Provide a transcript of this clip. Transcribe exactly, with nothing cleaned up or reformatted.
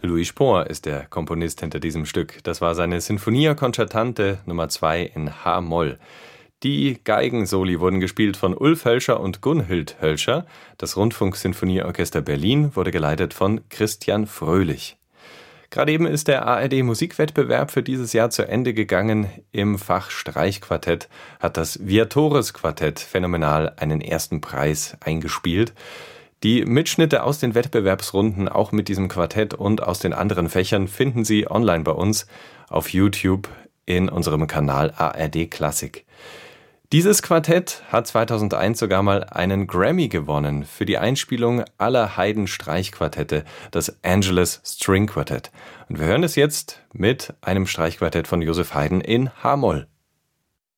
Louis Spohr ist der Komponist hinter diesem Stück. Das war seine Sinfonia Concertante Nummer zwei in H-Moll. Die Geigensoli wurden gespielt von Ulf Hölscher und Gunhild Hölscher. Das Rundfunksinfonieorchester Berlin wurde geleitet von Christian Fröhlich. Gerade eben ist der A R D-Musikwettbewerb für dieses Jahr zu Ende gegangen. Im Fach Streichquartett hat das Viatores-Quartett phänomenal einen ersten Preis eingespielt. Die Mitschnitte aus den Wettbewerbsrunden, auch mit diesem Quartett und aus den anderen Fächern, finden Sie online bei uns auf YouTube in unserem Kanal A R D Klassik. Dieses Quartett hat zweitausendeins sogar mal einen Grammy gewonnen für die Einspielung aller Haydn-Streichquartette, das Angelus String Quartet. Und wir hören es jetzt mit einem Streichquartett von Joseph Haydn in H-Moll.